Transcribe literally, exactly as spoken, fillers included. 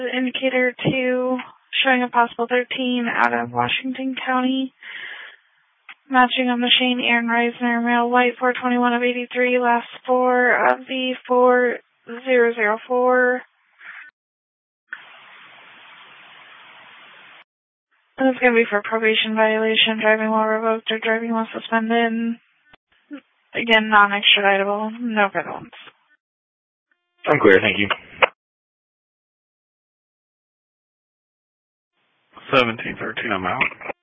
Indicator two, showing a possible thirteen out of Washington County. Matching on the Shane Aaron Reisner, male, white, four twenty-one of eighty-three, last four of the four zero zero four. And it's going to be for probation violation, driving while revoked or driving while suspended. Again, non-extraditable, no further ones. I'm clear, thank you. seventeen thirteen, I'm out.